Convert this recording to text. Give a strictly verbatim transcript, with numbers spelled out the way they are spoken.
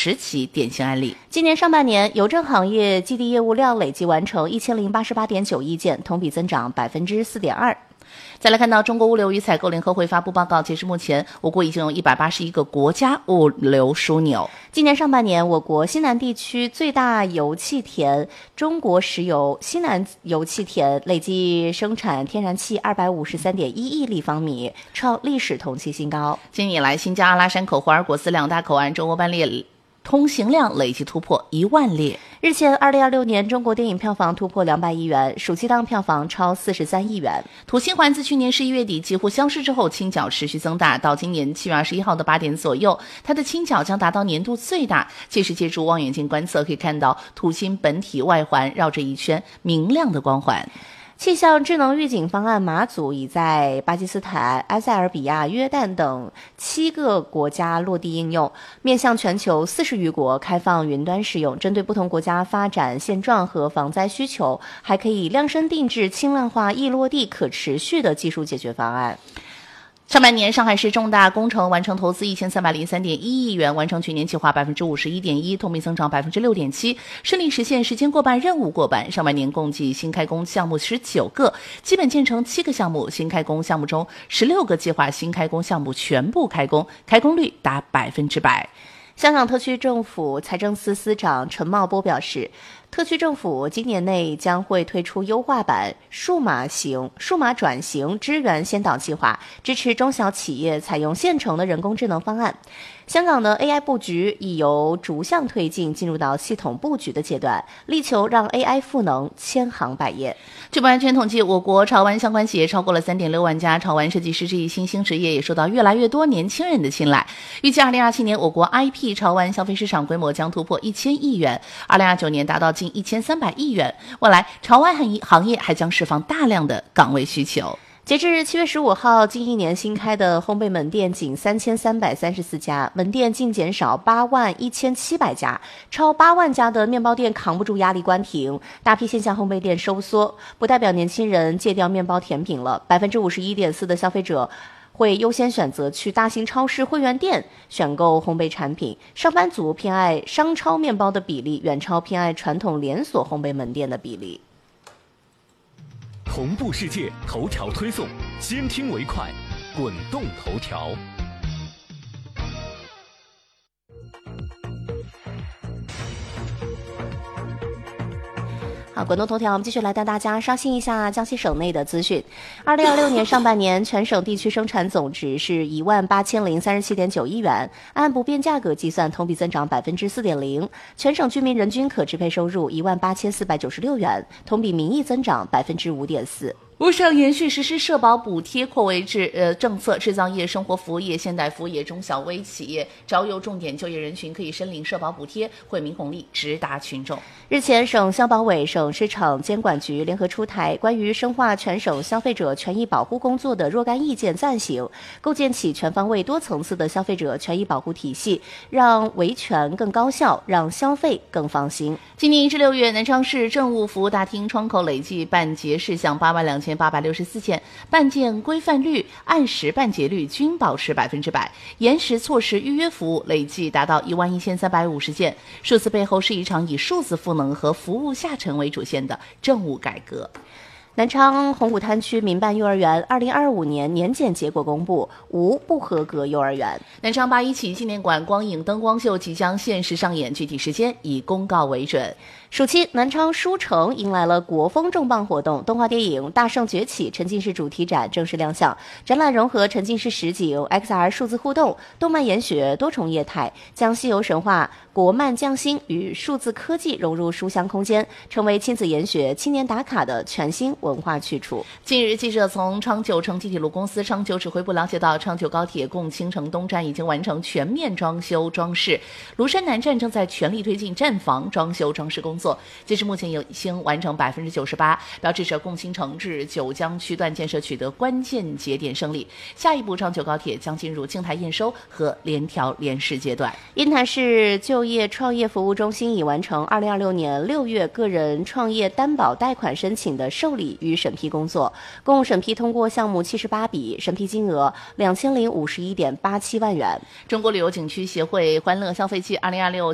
十起典型案例。 今年上半年，邮政行业寄递业务量累计完成一千零八十八点九亿件，同比增长百分之四点二。 再来看到中国物流与采购联合会发布报告，截至目前，我国已经有一百八十一个国家物流枢纽。 今年上半年，我国西南地区最大油气田中国石油西南油气田累计生产天然气二百五十三点一亿立方米，创历史同期新高。 今年以来，新疆阿拉山口、霍尔果斯两大口岸中欧班列通行量累计突破一万列。 日前，二零二六年中国电影票房突破两百亿元，暑期档票房超四十三亿元。 土星环自去年十一月底几乎消失之后，倾角持续增大，到今年七月二十一号的八点左右，它的倾角将达到年度最大。届时借助望远镜观测，可以看到土星本体外环绕着一圈明亮的光环。 气象智能预警方案马祖已在巴基斯坦、埃塞俄比亚、约旦等七个国家落地应用，面向全球四十余国开放云端使用。针对不同国家发展现状和防灾需求，还可以量身定制轻量化、易落地、可持续的技术解决方案。 上半年，上海市重大工程完成投资一千三百零三点一亿元，完成去年计划百分之五十一点一，同比增长百分之六点七，顺利实现时间过半、任务过半。上半年共计新开工项目十九个，基本建成七个项目，新开工项目中十六个计划新开工项目全部开工，开工率达百分之百。 香港特区政府财政司司长陈茂波表示，特区政府今年内将会推出优化版数码型数码转型支援先导计划，支持中小企业采用现成的人工智能方案。香港的 A I 布局已由逐项推进进入到系统布局的阶段，力求让 A I 赋能千行百业。 据不完全统计，我国潮玩相关企业超过了 三点六万家，潮玩设计师这一新兴职业也受到越来越多年轻人的青睐。预计二零二七年我国 I P 潮玩消费市场规模将突破一千亿元，二零二九年达到近一千三百亿元。未来潮玩行业还将释放大量的岗位需求。 截至七月十五号，近一年新开的烘焙门店仅三千三百三十四家，门店净减少八万一千七百家，超八万家的面包店扛不住压力关停，大批线下烘焙店收缩，不代表年轻人戒掉面包甜品了。百分之五十一点四的消费者会优先选择去大型超市会员店选购烘焙产品，上班族偏爱商超面包的比例远超偏爱传统连锁烘焙门店的比例。 同步世界头条推送，先听为快，滚动头条。 好，滚动头条，我们继续来带大家刷新一下江西省内的资讯。二零二六年上半年，全省地区生产总值是一万八千零三十七点九亿元，按不变价格计算，同比增长百分之四点零。全省居民人均可支配收入一万八千四百九十六元，同比名义增长百分之五点四。 我省延续实施社保补贴扩围制呃政策，制造业、生活服务业、现代服务业、中小微企业招有重点就业人群可以申领社保补贴，惠民红利直达群众。 日前，省消保委、省市场监管局联合出台关于深化全省消费者权益保护工作的若干意见暂行，构建起全方位、多层次的消费者权益保护体系，让维权更高效，让消费更放心。 今年一至六月，南昌市政务服务大厅窗口累计办结事项八万两千八百六十四件，办件规范率、按时办结率均保持百分之百，延时错时预约服务累计达到一万一千三百五十件。数字背后是一场以数字赋能和服务下沉为主线的政务改革。 南昌红谷滩区民办幼儿园二零二五年年检结果公布，无不合格幼儿园。 南昌八一起纪念馆光影灯光秀即将限时上演，具体时间以公告为准。 暑期，南昌书城迎来了国风重磅活动，动画电影《大圣崛起》沉浸式主题展正式亮相。展览融合沉浸式实景、X R 数字互动、动漫研学多重业态，将西游神话、国漫匠心与数字科技融入书香空间，成为亲子研学、青年打卡的全新文化去处。 近日，记者从昌九城际铁路公司昌九指挥部了解到，昌九高铁共青城东站已经完成全面装修装饰，庐山南站正在全力推进站房装修装饰工作。截至目前，已经完成百分之九十八，标志着共青城至九江区段建设取得关键节点胜利。下一步，昌九高铁将进入静态验收和联调联试阶段。 鹰潭市就业创业服务中心已完成二零二六年六月个人创业担保贷款申请的受理与审批工作，共审批通过项目七十八笔，审批金额两千零五十一点八七万元。 中国旅游景区协会欢乐消费季二零二六